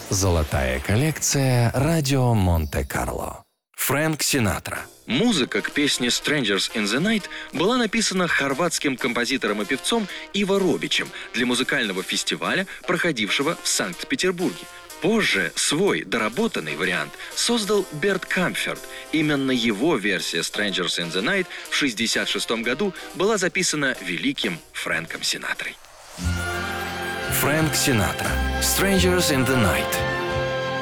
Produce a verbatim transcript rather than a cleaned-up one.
Золотая коллекция «Радио Монте-Карло». Фрэнк Синатра. Музыка к песне «Strangers in the Night» была написана хорватским композитором и певцом Иво Робичем для музыкального фестиваля, проходившего в Санкт-Петербурге. Позже свой доработанный вариант создал Берт Камферт. Именно его версия «Strangers in the Night» в шестьдесят шестом году была записана великим Фрэнком Синатрой. Фрэнк Синатра. «Strangers in the Night».